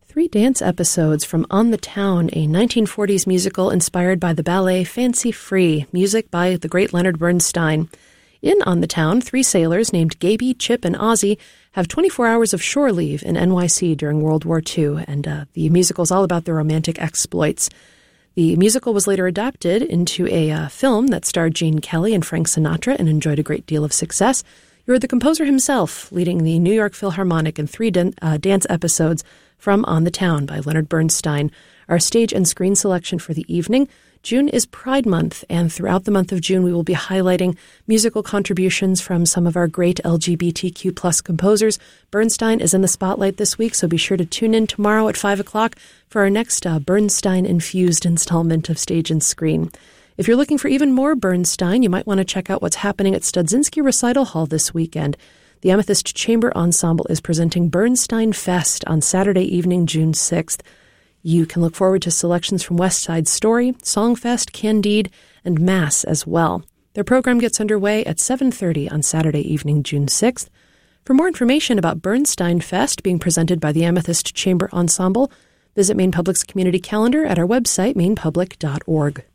Three dance episodes from On the Town, a 1940s musical inspired by the ballet Fancy Free, music by the great Leonard Bernstein. In On the Town, three sailors named Gaby, Chip, and Ozzy have 24 hours of shore leave in NYC during World War II, and the musical is all about their romantic exploits. The musical was later adapted into a film that starred Gene Kelly and Frank Sinatra and enjoyed a great deal of success. You heard the composer himself leading the New York Philharmonic in three dance episodes from On the Town by Leonard Bernstein. Our stage and screen selection for the evening. June is Pride Month, and throughout the month of June we will be highlighting musical contributions from some of our great LGBTQ plus composers. Bernstein is in the spotlight this week, so be sure to tune in tomorrow at 5 o'clock for our next Bernstein-infused installment of Stage and Screen. If you're looking for even more Bernstein, you might want to check out what's happening at Studzinski Recital Hall this weekend. The Amethyst Chamber Ensemble is presenting Bernstein Fest on Saturday evening, June 6th. You can look forward to selections from West Side Story, Songfest, Candide, and Mass as well. Their program gets underway at 7:30 on Saturday evening, June 6th. For more information about Bernstein Fest being presented by the Amethyst Chamber Ensemble, visit Maine Public's community calendar at our website, mainepublic.org.